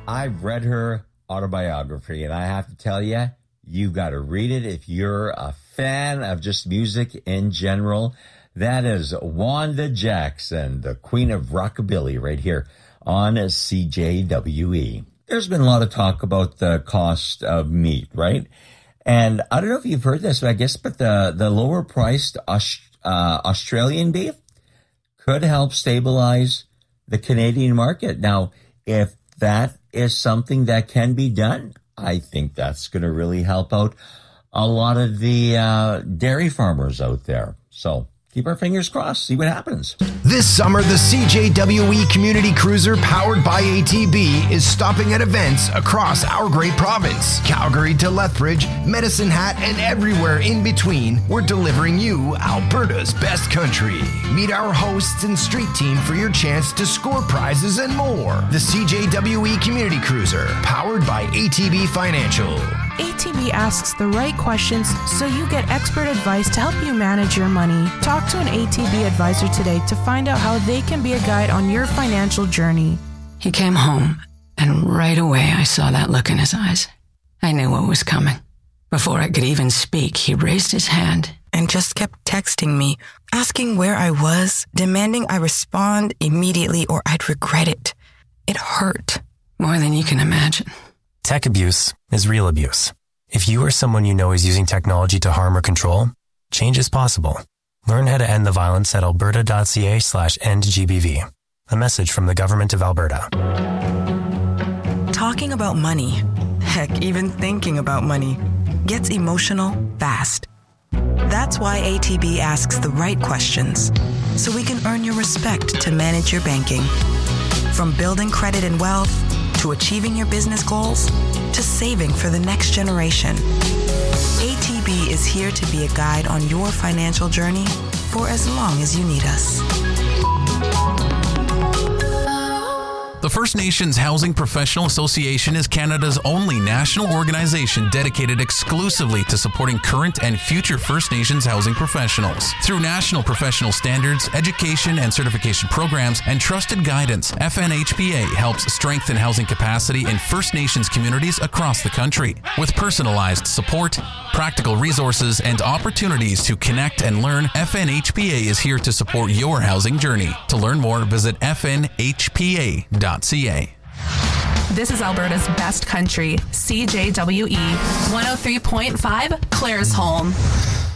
I've read her autobiography, and I have to tell you, you got to read it if you're a fan of just music in general. That is Wanda Jackson, the Queen of Rockabilly, right here on CJWE. There's been a lot of talk about the cost of meat, right? And I don't know if you've heard this, but the lower priced Australian beef could help stabilize the Canadian market. Now, if that is something that can be done, I think that's going to really help out a lot of the dairy farmers out there. So keep our fingers crossed, see what happens. This summer, the CJWE Community Cruiser powered by ATB is stopping at events across our great province. Calgary to Lethbridge, Medicine Hat, and everywhere in between, we're delivering you Alberta's best country. Meet our hosts and street team for your chance to score prizes and more. The CJWE Community Cruiser, powered by ATB Financial. ATB asks the right questions so you get expert advice to help you manage your money. Talk to an ATB advisor today to find out how they can be a guide on your financial journey. He came home, and right away I saw that look in his eyes. I knew what was coming. Before I could even speak, he raised his hand and just kept texting me, asking where I was, demanding I respond immediately or I'd regret it. It hurt. More than you can imagine. Tech abuse is real abuse. If you or someone you know is using technology to harm or control, change is possible. Learn how to end the violence at alberta.ca/endgbv. A message from the Government of Alberta. Talking about money, heck, even thinking about money, gets emotional fast. That's why ATB asks the right questions, so we can earn your respect to manage your banking. From building credit and wealth, to achieving your business goals, to saving for the next generation. ATB is here to be a guide on your financial journey for as long as you need us. The First Nations Housing Professional Association is Canada's only national organization dedicated exclusively to supporting current and future First Nations housing professionals. Through national professional standards, education and certification programs, and trusted guidance, FNHPA helps strengthen housing capacity in First Nations communities across the country. With personalized support, practical resources, and opportunities to connect and learn, FNHPA is here to support your housing journey. To learn more, visit fnhpa.ca. This is Alberta's best country, CJWE 103.5 Claresholm.